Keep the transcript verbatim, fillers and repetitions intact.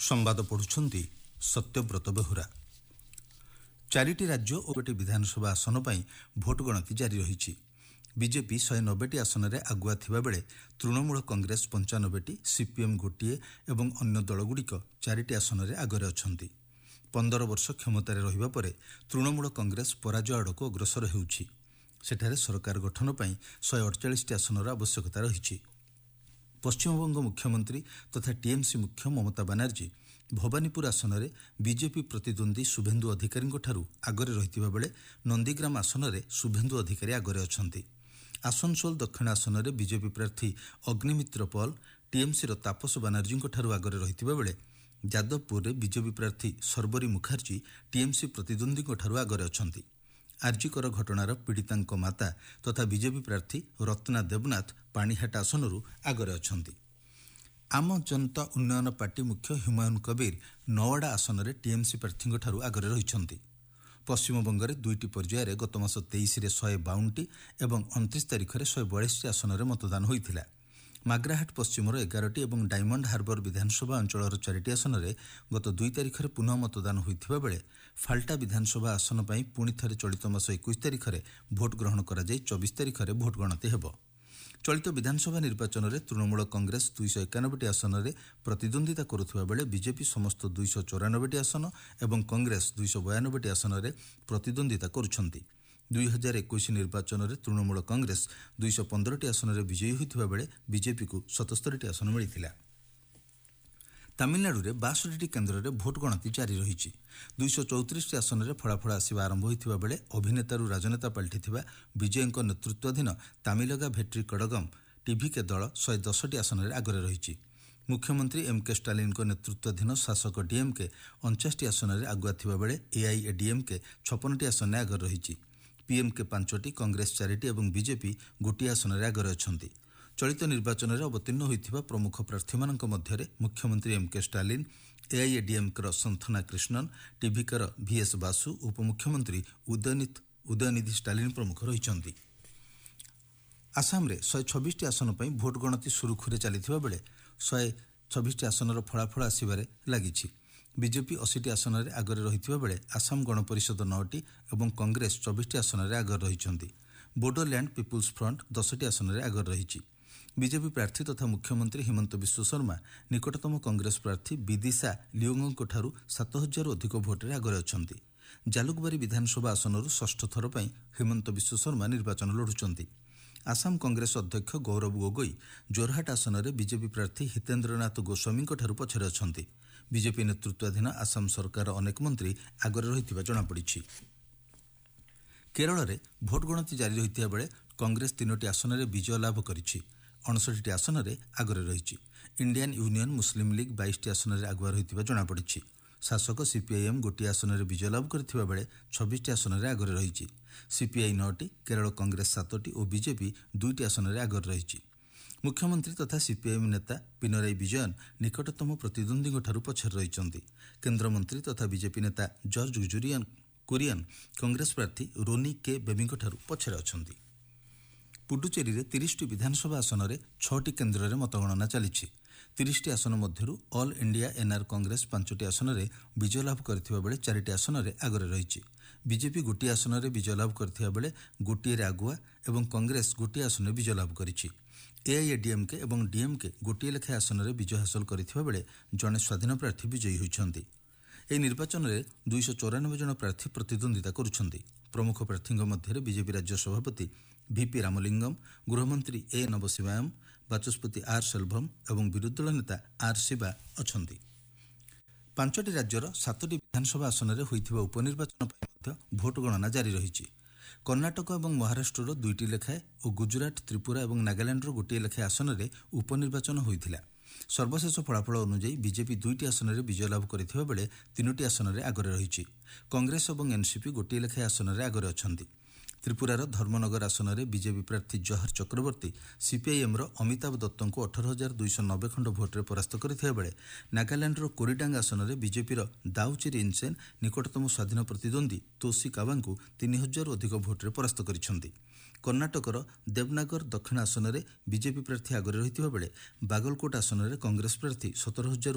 ସମ୍ବାଦ ପଢୁଛନ୍ତି ସତ୍ୟବ୍ରତ ବେହୁରା। ଚାରିଟି ରାଜ୍ୟ ଓ ଗୋଟି ବିଧାନସଭା ଆସନ ପାଇଁ ଭୋଟ ଗଣତି ଜାରି ରହିଛି। ବିଜେପି ଶହେ ନବେଟି ଆସନରେ ଆଗୁଆ ଥିବାବେଳେ ତୃଣମୂଳ କଂଗ୍ରେସ ପଞ୍ଚାନବେଟି, ସିପିଏମ୍ ଗୋଟିଏ ଏବଂ ଅନ୍ୟ ଦଳଗୁଡ଼ିକ ଚାରିଟି ଆସନରେ ଆଗରେ ଅଛନ୍ତି। ପନ୍ଦର ବର୍ଷ କ୍ଷମତାରେ ରହିବା ପରେ ତୃଣମୂଳ କଂଗ୍ରେସ ପରାଜୟ ଆଡ଼କୁ ଅଗ୍ରସର ହେଉଛି। ସେଠାରେ ସରକାର ଗଠନ ପାଇଁ ଶହେ ଅଡ଼ଚାଳିଶଟି ଆସନର ଆବଶ୍ୟକତା ରହିଛି। ପଶ୍ଚିମବଙ୍ଗ ମୁଖ୍ୟମନ୍ତ୍ରୀ ତଥା ଟିଏମ୍ସି ମୁଖ୍ୟ ମମତା ବାନାର୍ଜୀ ଭବାନୀପୁର ଆସନରେ ବିଜେପି ପ୍ରତିଦ୍ୱନ୍ଦ୍ୱୀ ଶୁଭେନ୍ଦୁ ଅଧିକାରୀଙ୍କଠାରୁ ଆଗରେ ରହିଥିବା ବେଳେ ନନ୍ଦୀଗ୍ରାମ ଆସନରେ ଶୁଭେନ୍ଦୁ ଅଧିକାରୀ ଆଗରେ ଅଛନ୍ତି। ଆସନସୋଲ ଦକ୍ଷିଣ ଆସନରେ ବିଜେପି ପ୍ରାର୍ଥୀ ଅଗ୍ନିମିତ୍ର ପଲ୍ ଟିଏମ୍ସିର ତାପସ ବାନାର୍ଜୀଙ୍କଠାରୁ ଆଗରେ ରହିଥିବା ବେଳେ ଯାଦବପୁରରେ ବିଜେପି ପ୍ରାର୍ଥୀ ସର୍ବରୀ ମୁଖାର୍ଜୀ ଟିଏମ୍ସି ପ୍ରତିଦ୍ୱନ୍ଦ୍ୱୀଙ୍କଠାରୁ ଆଗରେ ଅଛନ୍ତି। ଆର୍ଜିକର ଘଟଣାର ପୀଡ଼ିତାଙ୍କ ମାତା ତଥା ବିଜେପି ପ୍ରାର୍ଥୀ ରତ୍ନା ଦେବନାଥ ପାଣିହାଟ ଆସନରୁ ଆଗରେ ଅଛନ୍ତି। ଆମ ଜନତା ଉନ୍ନୟନ ପାର୍ଟି ମୁଖ୍ୟ ହୁମାୟୁନ କବିର ନୱାଡ଼ା ଆସନରେ ଟିଏମ୍ସି ପ୍ରାର୍ଥୀଙ୍କଠାରୁ ଆଗରେ ରହିଛନ୍ତି। ପଶ୍ଚିମବଙ୍ଗରେ ଦୁଇଟି ପର୍ଯ୍ୟାୟରେ ଗତମାସ ତେଇଶରେ ଶହେ ବାଉନଟି ଏବଂ ଅଣତିରିଶ ତାରିଖରେ ଶହେ ବୟାଳିଶଟି ଆସନରେ ମତଦାନ ହୋଇଥିଲା। ମାଗ୍ରାହାଟ ପଶ୍ଚିମର ଏଗାରଟି ଏବଂ ଡାଇମଣ୍ଡ ହାର୍ବର ବିଧାନସଭା ଅଞ୍ଚଳର ଚାରିଟି ଆସନରେ ଗତ ଦୁଇ ତାରିଖରେ ପୁନଃ ମତଦାନ ହୋଇଥିବା ବେଳେ ଫାଲ୍ଟା ବିଧାନସଭା ଆସନ ପାଇଁ ପୁଣି ଥରେ ଚଳିତ ମାସ ଏକୋଇଶ ତାରିଖରେ ଭୋଟ ଗ୍ରହଣ କରାଯାଇ ଚବିଶ ତାରିଖରେ ଭୋଟ ଗଣତି ହେବ। ଚଳିତ ବିଧାନସଭା ନିର୍ବାଚନରେ ତୃଣମୂଳ କଂଗ୍ରେସ ଦୁଇଶହ ଏକାନବେଟି ଆସନରେ ପ୍ରତିଦ୍ୱନ୍ଦ୍ୱିତା କରୁଥିବା ବେଳେ ବିଜେପି ସମସ୍ତ ଦୁଇଶହ ଚଉରାନବେଟି ଆସନ ଏବଂ କଂଗ୍ରେସ ଦୁଇଶହ ବୟାନବେଟି ଆସନରେ ପ୍ରତିଦ୍ୱନ୍ଦ୍ୱିତା କରୁଛନ୍ତି। ଦୁଇ ହଜାର ଏକୋଇଶ ନିର୍ବାଚନରେ ତୃଣମୂଳ କଂଗ୍ରେସ ଦୁଇଶହ ପନ୍ଦରଟି ଆସନରେ ବିଜୟୀ ହୋଇଥିବା ବେଳେ ବିଜେପିକୁ ସତସ୍ତରୀଟି ଆସନ ମିଳିଥିଲା। ତାମିଲନାଡୁରେ ବାଷଠିଟି କେନ୍ଦ୍ରରେ ଭୋଟ ଗଣତି ଜାରି ରହିଛି। ଦୁଇଶହ ଚଉତିରିଶଟି ଆସନରେ ଫଳାଫଳ ଆସିବା ଆରମ୍ଭ ହୋଇଥିବା ବେଳେ ଅଭିନେତାରୁ ରାଜନେତା ପାଲଟିଥିବା ବିଜୟଙ୍କ ନେତୃତ୍ୱାଧୀନ ତାମିଲଗା ଭେଟ୍ରି କଡଗମ ଟିଭିକେ ଦଳ ଶହେ ଦଶଟି ଆସନରେ ଆଗରେ ରହିଛି। ମୁଖ୍ୟମନ୍ତ୍ରୀ ଏମ୍ କେ ଷ୍ଟାଲିନଙ୍କ ନେତୃତ୍ୱାଧୀନ ଶାସକ ଡିଏମ୍କେ ଅଣଚାଶଟି ଆସନରେ ଆଗୁଆ ଥିବାବେଳେ ଏଆଇଏଡିଏମ୍କେ ଛପନଟି ଆସନରେ ଆଗରେ ରହିଛି। ପିଏମ୍କେ ପାଞ୍ଚଟି, କଂଗ୍ରେସ ଚାରିଟି ଏବଂ ବିଜେପି ଗୋଟିଏ ଆସନରେ ଆଗରେ ଅଛନ୍ତି। ଚଳିତ ନିର୍ବାଚନରେ ଅବତୀର୍ଣ୍ଣ ହୋଇଥିବା ପ୍ରମୁଖ ପ୍ରାର୍ଥୀମାନଙ୍କ ମଧ୍ୟରେ ମୁଖ୍ୟମନ୍ତ୍ରୀ M K Stalin, ଏଆଇଏଡିଏମ୍କେର ସନ୍ଥନା Krishnan, ଟିଭିକେର vs Basu, ଉପମୁଖ୍ୟମନ୍ତ୍ରୀ ଉଦୟନିଧି ଷ୍ଟାଲିନ ପ୍ରମୁଖ ରହିଛନ୍ତି। ଆସାମରେ ଶହେ ଛବିଶଟି ଆସନ ପାଇଁ ଭୋଟ ଗଣତି ସୁରୁଖୁରୁରେ ଚାଲିଥିବା ବେଳେ ଶହେ ଛବିଶଟି ଆସନର ଫଳାଫଳ ଆସିବାରେ ଲାଗିଛି। ବିଜେପି ଅଶୀଟି ଆସନରେ ଆଗରେ ରହିଥିବା ବେଳେ ଆସାମ ଗଣପରିଷଦ ନଅଟି ଏବଂ କଂଗ୍ରେସ ଚବିଶଟି ଆସନରେ ଆଗରେ ରହିଛନ୍ତି। ବୋଡୋଲ୍ୟାଣ୍ଡ ପିପୁଲ୍ସ ଫ୍ରଣ୍ଟ ଦଶଟି ଆସନରେ ଆଗରେ ରହିଛି। ବିଜେପି ପ୍ରାର୍ଥୀ ତଥା ମୁଖ୍ୟମନ୍ତ୍ରୀ ହିମନ୍ତ ବିଶ୍ୱ ଶର୍ମା ନିକଟତମ କଂଗ୍ରେସ ପ୍ରାର୍ଥୀ ବିଦିଶା ଲିଓଙ୍ଗଙ୍କଠାରୁ ସାତ ହଜାରରୁ ଅଧିକ ଭୋଟରେ ଆଗରେ ଅଛନ୍ତି। ଜାଲୁକବାରୀ ବିଧାନସଭା ଆସନରୁ ଷଷ୍ଠ ଥର ପାଇଁ ହିମନ୍ତ ବିଶ୍ୱ ଶର୍ମା ନିର୍ବାଚନ ଲଢୁଛନ୍ତି। ଆସାମ କଂଗ୍ରେସ ଅଧ୍ୟକ୍ଷ ଗୌରବ ଗୋଗୋଇ ଜୋରହାଟ ଆସନରେ ବିଜେପି ପ୍ରାର୍ଥୀ ହିତେନ୍ଦ୍ରନାଥ ଗୋସ୍ୱାମୀଙ୍କଠାରୁ ପଛରେ ଅଛନ୍ତି। ବିଜେପି ନେତୃତ୍ୱାଧୀନ ଆସାମ ସରକାର ଅନେକ ମନ୍ତ୍ରୀ ଆଗରେ ରହିଥିବା ଜଣାପଡ଼ିଛି। କେରଳରେ ଭୋଟ ଗଣତି ଜାରି ରହିଥିବା ବେଳେ କଂଗ୍ରେସ ତିନୋଟି ଆସନରେ ବିଜୟ ଲାଭ କରିଛି। ଅଣଷଠିଟି ଆସନରେ ଆଗରେ ରହିଛି। ଇଣ୍ଡିଆନ୍ ୟୁନିୟନ ମୁସଲିମ ଲିଗ୍ ବାଇଶଟି ଆସନରେ ଆଗୁଆ ରହିଥିବା ଜଣାପଡ଼ିଛି। ଶାସକ ସିପିଆଇଏମ୍ ଗୋଟିଏ ଆସନରେ ବିଜୟ ଲାଭ କରିଥିବା ବେଳେ ଛବିଶଟି ଆସନରେ ଆଗରେ ରହିଛି। ସିପିଆଇ ନଅଟି, କେରଳ କଂଗ୍ରେସ ସାତଟି ଓ ବିଜେପି ଦୁଇଟି ଆସନରେ ଆଗରେ ରହିଛି। ମୁଖ୍ୟମନ୍ତ୍ରୀ ତଥା ସିପିଆଇଏମ୍ ନେତା ପିନରାଇ ବିଜୟନ୍ ନିକଟତମ ପ୍ରତିଦ୍ୱନ୍ଦ୍ୱୀଙ୍କଠାରୁ ପଛରେ ରହିଛନ୍ତି। କେନ୍ଦ୍ରମନ୍ତ୍ରୀ ତଥା ବିଜେପି ନେତା ଜର୍ଜ ଗୁଜୁରିଆନ୍ କୁରିଆନ୍ କଂଗ୍ରେସ ପ୍ରାର୍ଥୀ ରୋନି କେ ବେବିଙ୍କଠାରୁ ପଛରେ ଅଛନ୍ତି। ପୁଡୁଚେରୀରେ ତିରିଶଟି ବିଧାନସଭା ଆସନରେ ଛଅଟି କେନ୍ଦ୍ରରେ ମତଗଣନା ଚାଲିଛି। ତିରିଶଟି ଆସନ ମଧ୍ୟରୁ ଅଲ୍ ଇଣ୍ଡିଆ ଏନ୍ଆର୍ କଂଗ୍ରେସ ପାଞ୍ଚଟି ଆସନରେ ବିଜୟ ଲାଭ କରିଥିବା ବେଳେ ଚାରିଟି ଆସନରେ ଆଗରେ ରହିଛି। ବିଜେପି ଗୋଟିଏ ଆସନରେ ବିଜୟ ଲାଭ କରିଥିବା ବେଳେ ଗୋଟିଏରେ ଆଗୁଆ ଏବଂ କଂଗ୍ରେସ ଗୋଟିଏ ଆସନରେ ବିଜୟ ଲାଭ କରିଛି। ଏଆଇଏଡିଏମ୍କେ ଏବଂ ଡିଏମ୍କେ ଗୋଟିଏ ଲେଖାଏଁ ଆସନରେ ବିଜୟ ହାସଲ କରିଥିବା ବେଳେ ଜଣେ ସ୍ୱାଧୀନ ପ୍ରାର୍ଥୀ ବିଜୟୀ ହୋଇଛନ୍ତି। ଏହି ନିର୍ବାଚନରେ ଦୁଇଶହ ଚଉରାନବେ ଜଣ ପ୍ରାର୍ଥୀ ପ୍ରତିଦ୍ୱନ୍ଦ୍ୱିତା କରୁଛନ୍ତି। ପ୍ରମୁଖ ପ୍ରାର୍ଥୀଙ୍କ ମଧ୍ୟରେ ବିଜେପି ରାଜ୍ୟ ସଭାପତି ଭିପି ରାମଲିଙ୍ଗମ, ଗୃହମନ୍ତ୍ରୀ ଏ ନବଶିବାୟମ, ବାଚସ୍ପତି ଆର୍ ସେଲଭମ୍ ଏବଂ ବିରୋଧୀ ଦଳ ନେତା ଆର୍ ଶିବା ଅଛନ୍ତି। ପାଞ୍ଚଟି ରାଜ୍ୟର ସାତଟି ବିଧାନସଭା ଆସନରେ ହୋଇଥିବା ଉପନିର୍ବାଚନ ପାଇଁ ମଧ୍ୟ ଭୋଟ ଗଣନା ଜାରି ରହିଛି। କର୍ଣ୍ଣାଟକ ଏବଂ ମହାରାଷ୍ଟ୍ରର ଦୁଇଟି ଲେଖାଏଁ ଓ ଗୁଜରାଟ, ତ୍ରିପୁରା ଏବଂ ନାଗାଲାଣ୍ଡର ଗୋଟିଏ ଲେଖାଏଁ ଆସନରେ ଉପନିର୍ବାଚନ ହୋଇଥିଲା। ସର୍ବଶେଷ ଫଳାଫଳ ଅନୁଯାୟୀ ବିଜେପି ଦୁଇଟି ଆସନରେ ବିଜୟ ଲାଭ କରିଥିବା ବେଳେ ତିନୋଟି ଆସନରେ ଆଗରେ ରହିଛି। କଂଗ୍ରେସ ଏବଂ ଏନ୍ସିପି ଗୋଟିଏ ଲେଖାଏଁ ଆସନରେ ଆଗରେ ଅଛନ୍ତି। ତ୍ରିପୁରାର ଧର୍ମନଗର ଆସନରେ ବିଜେପି ପ୍ରାର୍ଥୀ ଜହର ଚକ୍ରବର୍ତ୍ତୀ ସିପିଆଇଏମ୍ର ଅମିତାଭ ଦତ୍ତଙ୍କୁ ଅଠର ହଜାର ଦୁଇଶହ ନବେ ଖଣ୍ଡ ଭୋଟରେ ପରାସ୍ତ କରିଥିବା ବେଳେ ନାଗାଲାଣ୍ଡର କୋରିଡାଙ୍ଗ ଆସନରେ ବିଜେପିର ଦାଉଚିରି ଇନ୍ସେନ୍ ନିକଟତମ ସ୍ୱାଧୀନ ପ୍ରତିଦ୍ୱନ୍ଦ୍ୱୀ ତୋଷି କାୱାଙ୍କୁ ତିନି ହଜାରରୁ ଅଧିକ ଭୋଟରେ ପରାସ୍ତ କରିଛନ୍ତି। କର୍ଣ୍ଣାଟକର ଦେବନାଗର ଦକ୍ଷିଣ ଆସନରେ ବିଜେପି ପ୍ରାର୍ଥୀ ଆଗରେ ରହିଥିବା ବେଳେ ବାଗଲକୋଟ ଆସନରେ କଂଗ୍ରେସ ପ୍ରାର୍ଥୀ ସତର ହଜାର